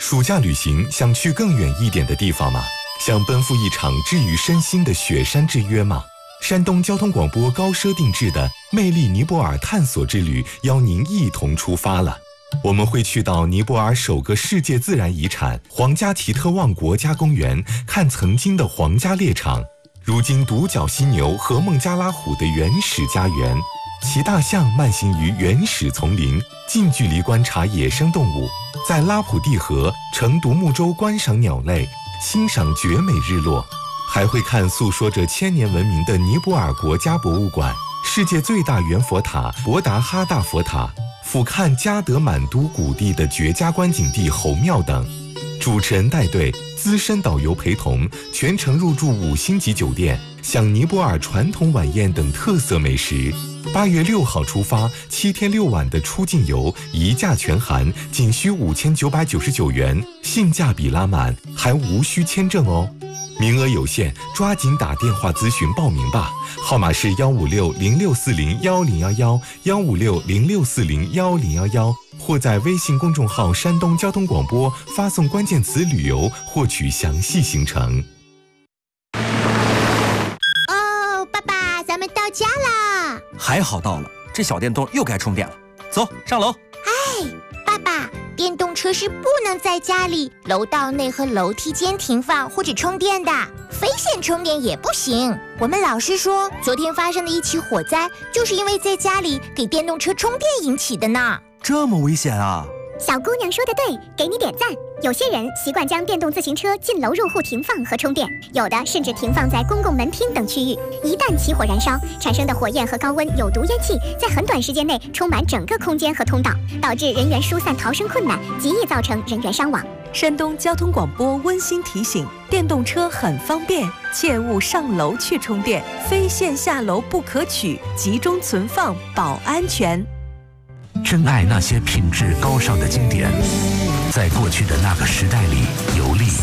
暑假旅行想去更远一点的地方吗？想奔赴一场治愈身心的雪山之约吗？山东交通广播高奢定制的魅力尼泊尔探索之旅邀您一同出发了。我们会去到尼泊尔首个世界自然遗产皇家提特旺国家公园，看曾经的皇家猎场，如今独角犀牛和孟加拉虎的原始家园，骑大象慢行于原始丛林，近距离观察野生动物，在拉普蒂河乘独木舟观赏鸟类，欣赏绝美日落，还会看诉说着千年文明的尼泊尔国家博物馆，世界最大圆佛塔博达哈大佛塔，俯瞰加德满都谷地的绝佳观景地侯庙等。主持人带队，资深导游陪同，全程入住5星级酒店，享尼泊尔传统晚宴等特色美食。8月6号出发，7天6晚的出境游，一价全含，仅需5999元，性价比拉满，还无需签证哦。名额有限，抓紧打电话咨询报名吧，号码是15606401011，15606401011，或在微信公众号山东交通广播发送关键词旅游获取详细行程。 哦，爸爸，咱们到家啦！ 还好到了，这小电动又该充电了，走上楼。 哎，爸爸，电动车是不能在家里、楼道内和楼梯间停放或者充电的，非线充电也不行。我们老师说，昨天发生的一起火灾，就是因为在家里给电动车充电引起的呢。 这么危险啊！ 小姑娘说的对，给你点赞。有些人习惯将电动自行车进楼入户停放和充电，有的甚至停放在公共门厅等区域。一旦起火燃烧，产生的火焰和高温有毒烟气在很短时间内充满整个空间和通道，导致人员疏散逃生困难，极易造成人员伤亡。 山东交通广播温馨提醒：电动车很方便，切勿上楼去充电，非线下楼不可取，集中存放保安全。 珍爱那些品质高尚的经典，在过去的那个时代里游历。